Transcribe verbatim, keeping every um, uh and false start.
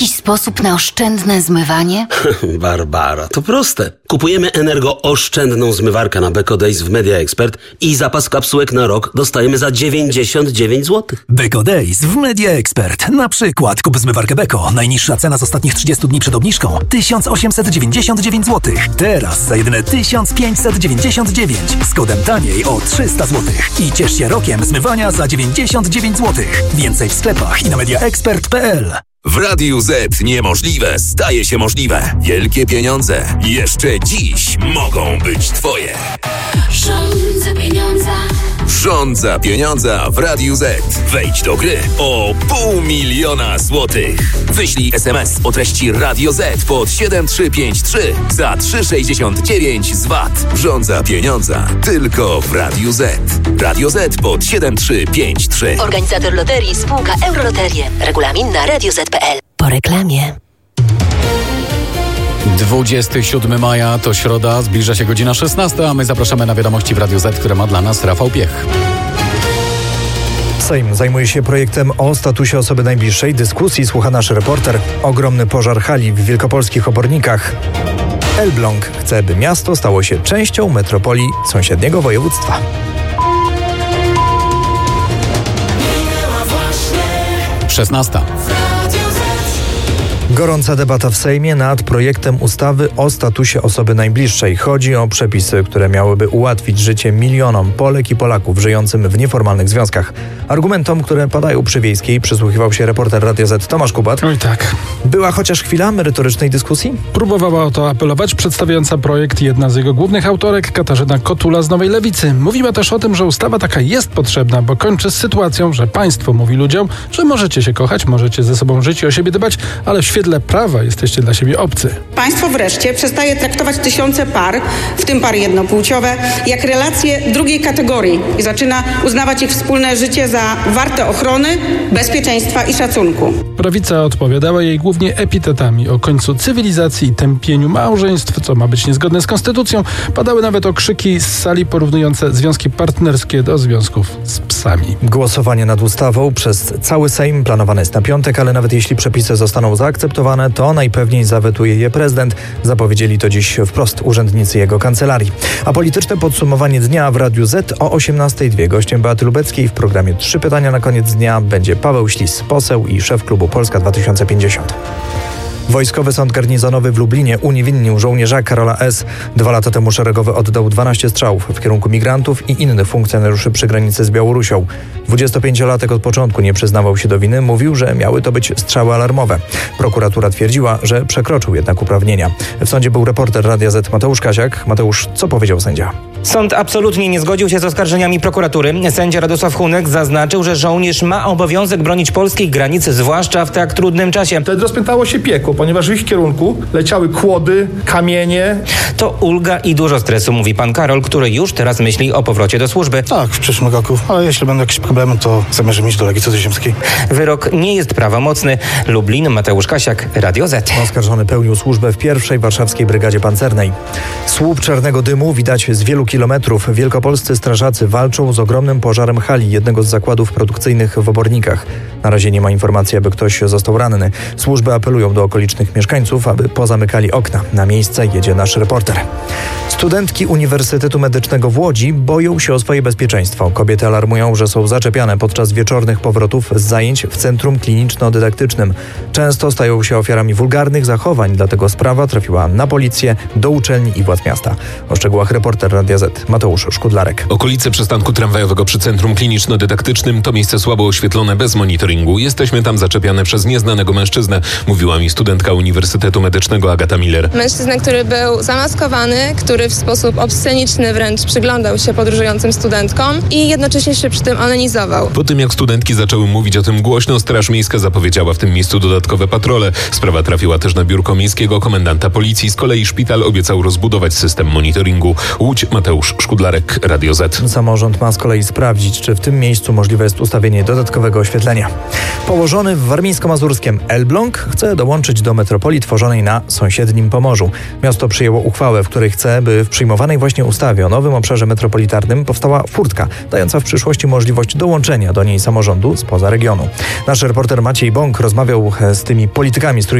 jakiś sposób na oszczędne zmywanie? Barbara, to proste. Kupujemy energooszczędną zmywarkę na Beko Days w Media Expert i zapas kapsułek na rok dostajemy za dziewięćdziesiąt dziewięć złotych. Beko Days w Media Expert. Na przykład kup zmywarkę Beko. Najniższa cena z ostatnich trzydziestu dni przed obniżką tysiąc osiemset dziewięćdziesiąt dziewięć złotych. Teraz za jedyne tysiąc pięćset dziewięćdziesiąt dziewięć. Z kodem taniej o trzysta złotych. I ciesz się rokiem zmywania za dziewięćdziesiąt dziewięć złotych. Więcej w sklepach i na mediaexpert kropka p l. W Radiu Z niemożliwe staje się możliwe. Wielkie pieniądze jeszcze dziś mogą być twoje. Rządza pieniądza. Rządza pieniądza w Radiu Z. Wejdź do gry o pół miliona złotych. Wyślij es em es o treści Radio Z pod siedem trzy pięć trzy za trzy sześćdziesiąt dziewięć z V A T. Rządza pieniądza tylko w Radiu Z. Radio Z pod siedem trzy pięć trzy. Organizator loterii spółka Euroloterie. Regulamin na radio zet kropka p l. Po reklamie. dwudziestego siódmego maja to środa, zbliża się godzina szesnasta, a my zapraszamy na wiadomości w Radiu Z, które ma dla nas Rafał Piech. Sejm zajmuje się projektem o statusie osoby najbliższej. Dyskusji słucha nasz reporter. Ogromny pożar hali w wielkopolskich Obornikach. Elbląg chce, by miasto stało się częścią metropolii sąsiedniego województwa. szesnasta. Gorąca debata w Sejmie nad projektem ustawy o statusie osoby najbliższej. Chodzi o przepisy, które miałyby ułatwić życie milionom Polek i Polaków żyjącym w nieformalnych związkach. Argumentom, które padają przy Wiejskiej, przysłuchiwał się reporter Radia Z Tomasz Kubat. Oj tak. Była chociaż chwila merytorycznej dyskusji? Próbowała o to apelować przedstawiająca projekt jedna z jego głównych autorek, Katarzyna Kotula z Nowej Lewicy. Mówiła też o tym, że ustawa taka jest potrzebna, bo kończy z sytuacją, że państwo mówi ludziom, że możecie się kochać, możecie ze sobą żyć i o siebie dbać, ale w świetle prawa jesteście dla siebie obcy. Państwo wreszcie przestaje traktować tysiące par, w tym pary jednopłciowe, jak relacje drugiej kategorii i zaczyna uznawać ich wspólne życie za warte ochrony, bezpieczeństwa i szacunku. Prawica odpowiadała jej głównie epitetami o końcu cywilizacji i tępieniu małżeństw, co ma być niezgodne z konstytucją. Padały nawet okrzyki z sali porównujące związki partnerskie do związków z psami. Głosowanie nad ustawą przez cały Sejm planowane jest na piątek, ale nawet jeśli przepisy zostaną zaakceptowane, to najpewniej zawetuje je prezydent. Zapowiedzieli to dziś wprost urzędnicy jego kancelarii. A polityczne podsumowanie dnia w Radiu Z o osiemnastej dwie. Gościem Beaty Lubeckiej w programie Trzy pytania na koniec dnia będzie Paweł Ślis, poseł i szef klubu Polska dwa tysiące pięćdziesiąt. Wojskowy Sąd Garnizonowy w Lublinie uniewinnił żołnierza Karola S. Dwa lata temu szeregowy oddał dwanaście strzałów w kierunku migrantów i innych funkcjonariuszy przy granicy z Białorusią. dwudziestopięciolatek od początku nie przyznawał się do winy, mówił, że miały to być strzały alarmowe. Prokuratura twierdziła, że przekroczył jednak uprawnienia. W sądzie był reporter Radia Z Mateusz Kasiak. Mateusz, co powiedział sędzia? Sąd absolutnie nie zgodził się z oskarżeniami prokuratury. Sędzia Radosław Hunek zaznaczył, że żołnierz ma obowiązek bronić polskiej granicy, zwłaszcza w tak trudnym czasie. Wtedy rozpętało się piekło, ponieważ w ich kierunku leciały kłody, kamienie. To ulga i dużo stresu, mówi pan Karol, który już teraz myśli o powrocie do służby. Tak, w przyszłym roku, ale jeśli będą jakieś problemy, to zamierzam iść do Legii Cudzoziemskiej. Wyrok nie jest prawomocny. Lublin, Mateusz Kasiak, Radio Z. Oskarżony pełnił służbę w pierwszej warszawskiej Brygadzie Pancernej. Słup czarnego dymu widać z wielu kilometrów. Wielkopolscy strażacy walczą z ogromnym pożarem hali jednego z zakładów produkcyjnych w Obornikach. Na razie nie ma informacji, aby ktoś został ranny. Służby apelują do okolicznych mieszkańców, aby pozamykali okna. Na miejsce jedzie nasz reporter. Studentki Uniwersytetu Medycznego w Łodzi boją się o swoje bezpieczeństwo. Kobiety alarmują, że są zaczepiane podczas wieczornych powrotów z zajęć w centrum kliniczno-dydaktycznym. Często stają się ofiarami wulgarnych zachowań, dlatego sprawa trafiła na policję, do uczelni i władz miasta. O szczegółach reporter Radia Z Mateusz Szkudlarek. Okolice przystanku tramwajowego przy centrum kliniczno-dydaktycznym to miejsce słabo oświetlone, bez monitoringu. Jesteśmy tam zaczepiane przez nieznanego mężczyznę, mówiła mi studentka Uniwersytetu Medycznego Agata Miller. Mężczyznę, który był zamaskowany, który w sposób obsceniczny wręcz przyglądał się podróżującym studentkom i jednocześnie się przy tym onanizował. Po tym jak studentki zaczęły mówić o tym głośno, Straż Miejska zapowiedziała w tym miejscu dodatkowe patrole. Sprawa trafiła też na biurko miejskiego komendanta policji. Z kolei szpital obiecał rozbudować system monitoringu. Łódź, Mateusz Szkudlarek, Radio Z. Samorząd ma z kolei sprawdzić, czy w tym miejscu możliwe jest ustawienie dodatkowego oświetlenia. Położony w warmińsko-mazurskim Elbląg chce dołączyć do metropolii tworzonej na sąsiednim Pomorzu. Miasto przyjęło uchwałę, w której chce, by czy w przyjmowanej właśnie ustawie o nowym obszarze metropolitarnym powstała furtka, dająca w przyszłości możliwość dołączenia do niej samorządu spoza regionu. Nasz reporter Maciej Bąk rozmawiał z tymi politykami, z którymi